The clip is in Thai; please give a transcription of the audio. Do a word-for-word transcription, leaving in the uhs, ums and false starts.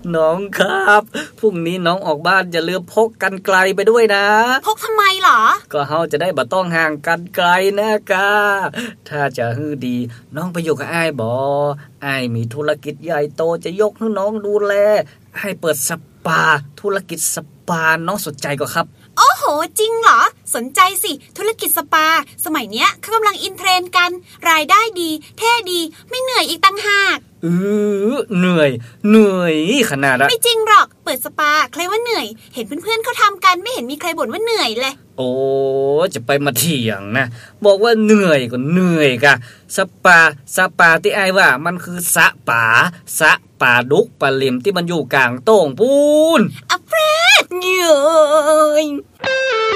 น้องครับพรุ่งนี้น้องออกบ้านอย่าลืมพกกรรไกรไปด้วยนะพกทำไมหรอก็เฮาจะได้บ่ต้องห่างกันไกลนะกาถ้าจะฮื้อดีน้องไปอยู่กับอ้ายบ่อ้ายมีธุรกิจใหญ่โตจะยกให้น้องดูแลให้เปิดสปาธุรกิจสปาน้องสนใจก็ครับโอ้โหจริงเหรอสนใจสิธุรกิจสปาสมัยเนี้ยเขากำลังอินเทรนด์กันรายได้ดีเท่ดีไม่เหนื่อยอีกต่างหากเออเหนื่อยเหนื่อยขนาดอะไม่จริงหรอกเปิดสปาใครว่าเหนื่อยเห็นเพื่อนๆเขาทำกันไม่เห็นมีใครบ่นว่าเหนื่อยเลยโอ้จะไปมาเถียงนะบอกว่าเหนื่อยก็เหนื่อยกะสปาสปาที่อ้ายว่ามันคือสะป่าสะป่าดุกปลาลิมที่มันอยู่กลางโต่งปูนอะเฟรดเย้ย